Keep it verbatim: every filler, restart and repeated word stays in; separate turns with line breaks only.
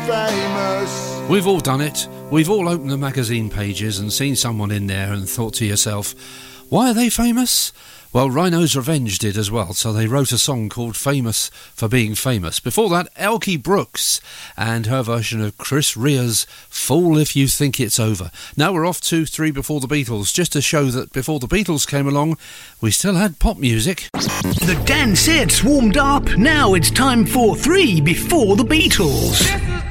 famous.
We've all done it. We've all opened the magazine pages and seen someone in there and thought to yourself, why are they famous? Well, Rhino's Revenge did as well, so they wrote a song called Famous for Being Famous. Before that, Elkie Brooks and her version of Chris Rea's Fool If You Think It's Over. Now we're off to Three Before the Beatles, just to show that before the Beatles came along, we still had pop music.
The Dan Sets warmed up, now it's time for Three Before the Beatles.